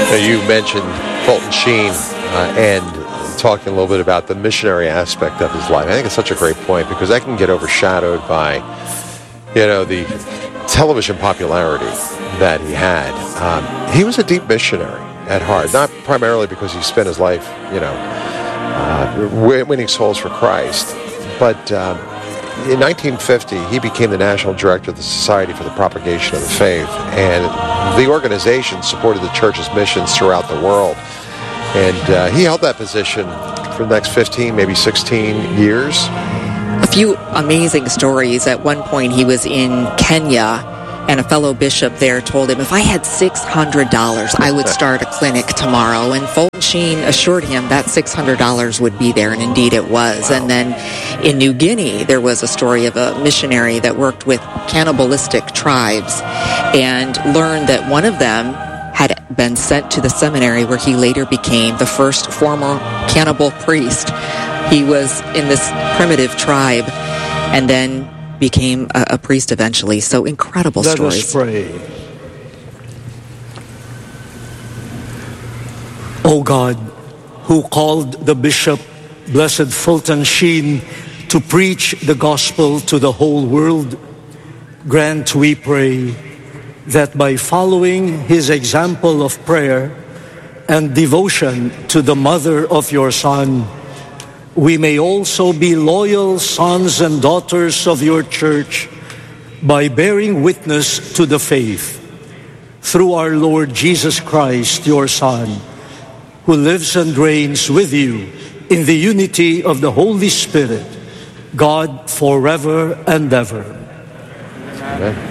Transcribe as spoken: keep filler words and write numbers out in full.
Now, you mentioned Fulton Sheen uh, and talking a little bit about the missionary aspect of his life. I think it's such a great point because that can get overshadowed by, you know, the television popularity that he had. Um, he was a deep missionary at heart, not primarily because he spent his life, you know, uh, winning souls for Christ, but um, in nineteen fifty, he became the national director of the Society for the Propagation of the Faith, and the organization supported the church's missions throughout the world. And uh, he held that position for the next fifteen, maybe sixteen years. A few amazing stories. At one point, he was in Kenya, and a fellow bishop there told him, if I had six hundred dollars, I would start a clinic tomorrow. And Fulton Sheen assured him that six hundred dollars would be there, and indeed it was. Wow. And then in New Guinea, there was a story of a missionary that worked with cannibalistic tribes and learned that one of them had been sent to the seminary where he later became the first former cannibal priest. He was in this primitive tribe and then became a, a priest eventually. So incredible Let stories. Let us pray. O God, who called the Bishop, Blessed Fulton Sheen, to preach the gospel to the whole world, grant, we pray, that by following his example of prayer and devotion to the mother of your Son, we may also be loyal sons and daughters of your church by bearing witness to the faith through our Lord Jesus Christ, your Son, who lives and reigns with you in the unity of the Holy Spirit, God forever and ever. Amen.